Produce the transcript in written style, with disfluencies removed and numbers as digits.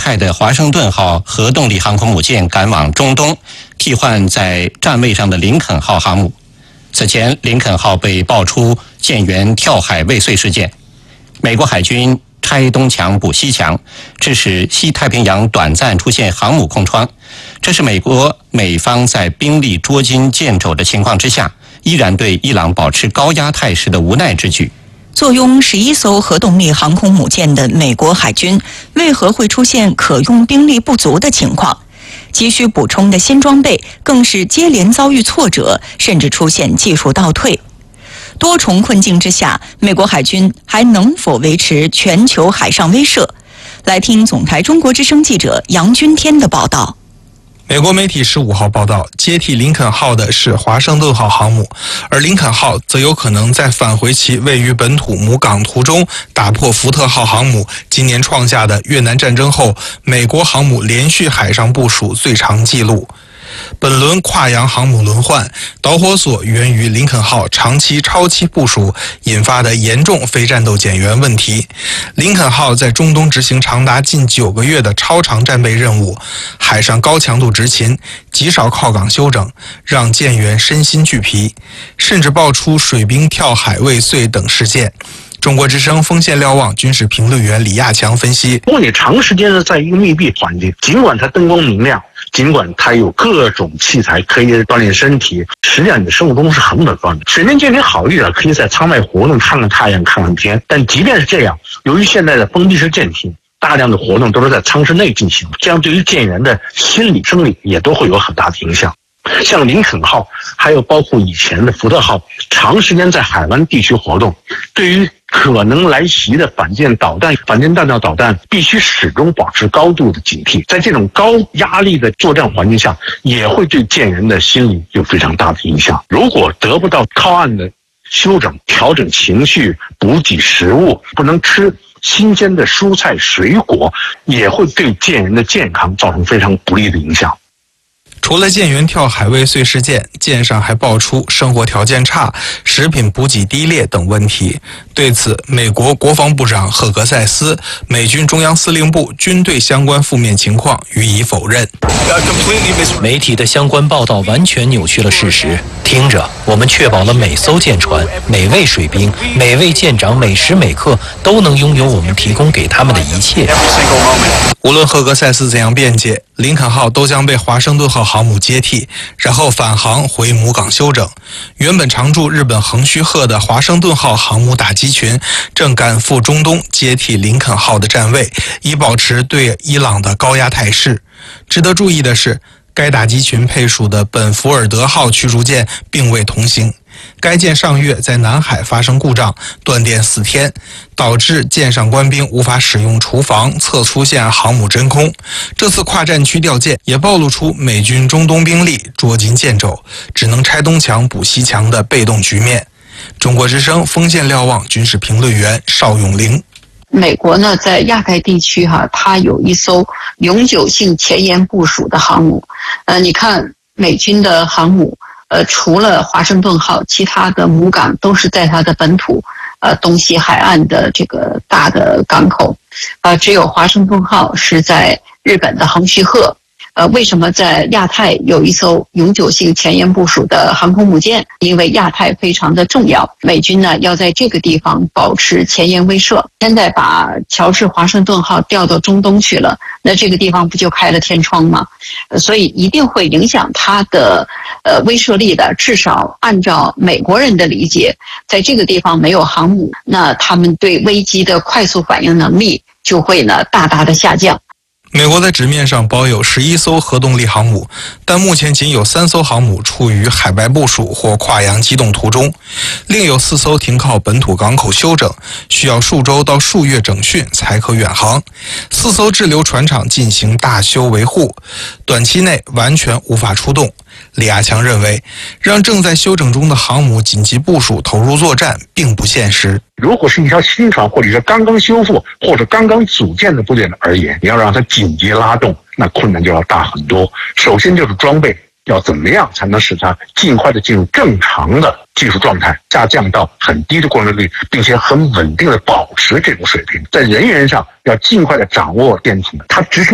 太的华盛顿号核动力航空母舰赶往中东，替换在站位上的林肯号航母。此前，林肯号被爆出舰员跳海未遂事件，美国海军拆东墙补西墙，致使西太平洋短暂出现航母空窗。这是美方在兵力捉襟见肘的情况之下，依然对伊朗保持高压态势的无奈之举。 坐拥11艘核动力航空母舰的美国海军，为何会出现可用兵力不足的情况？急需补充的新装备更是接连遭遇挫折，甚至出现技术倒退。多重困境之下，美国海军还能否维持全球海上威慑？来听总台中国之声记者杨君天的报道。 美国媒体15号报道，接替林肯号的是华盛顿号航母，而林肯号则有可能在返回其位于本土母港途中，打破福特号航母今年创下的越南战争后美国航母连续海上部署最长纪录。本轮跨洋航母轮换导火索源于林肯号长期超期部署引发的严重非战斗减员问题。林肯号在中东执行长达近9个月的超长战备任务，海上高强度执勤，极少靠港休整，让舰员身心俱疲，甚至爆出水兵跳海未遂等事件。中国之声锋线瞭望军事评论员李亚强分析： 如果你长时间的在一个密闭环境，尽管它灯光明亮，尽管它有各种器材可以锻炼身体，实际上你的生物钟是很紊乱的。水面舰艇好一点，可以在舱外活动，看看太阳，看看天。但即便是这样，由于现在的封闭式舰艇，大量的活动都是在舱室内进行，这样对于舰员的心理生理也都会有很大的影响。像林肯号，还有包括以前的福特号，长时间在海湾地区活动，对于可能来袭的反舰弹道导弹必须始终保持高度的警惕。在这种高压力的作战环境下，也会对舰员的心理有非常大的影响。如果得不到靠岸的休整、调整情绪、补给食物，不能吃新鲜的蔬菜水果，也会对舰员的健康造成非常不利的影响。 除了舰员跳海未遂事件，舰上还爆出生活条件差、食品补给低劣等问题。对此，美国国防部长赫格塞斯、美军中央司令部军队相关负面情况予以否认。 媒体的相关报道完全扭曲了事实。听着，我们确保了每艘舰船、每位水兵、每位舰长每时每刻都能拥有我们提供给他们的一切。 无论赫格塞斯怎样辩解，林肯号都将被华盛顿号航母接替，然后返航回母港休整。原本常驻日本横须贺的华盛顿号航母打击群正赶赴中东接替林肯号的站位，以保持对伊朗的高压态势。值得注意的是，该打击群配属的本福尔德号驱逐舰并未同行。该舰上月在南海发生故障，断电4天，导致舰上官兵无法使用厨房，侧出现航母真空。这次跨战区调舰也暴露出美军中东兵力捉襟见肘，只能拆东墙补西墙的被动局面。中国之声锋线瞭望军事评论员邵永玲： 美国呢，在亚太地区它有一艘永久性前沿部署的航母。你看美军的航母，除了华盛顿号，其他的母港都是在它的本土，东西海岸的这个大的港口，只有华盛顿号是在日本的横须贺。为什么在亚太有一艘永久性前沿部署的航空母舰？因为亚太非常的重要，美军呢要在这个地方保持前沿威慑。现在把乔治华盛顿号调到中东去了，那这个地方不就开了天窗吗？所以一定会影响它的威慑力的。至少按照美国人的理解，在这个地方没有航母，那他们对危机的快速反应能力就会呢大大的下降。 美国在纸面上保有11艘核动力航母，但目前仅有3艘航母处于海外部署或跨洋机动途中，另有4艘停靠本土港口休整，需要数周到数月整训才可远航。4艘滞留船厂进行大修维护，短期内完全无法出动。李亚强认为，让正在休整中的航母紧急部署投入作战并不现实。 如果是一条新船，或者是刚刚修复或者刚刚组建的部队而言，你要让它紧急拉动，那困难就要大很多。首先就是装备要怎么样才能使它尽快的进入正常的技术状态，下降到很低的过程率，并且很稳定的保持这种水平。在人员上要尽快的掌握舰艇它执行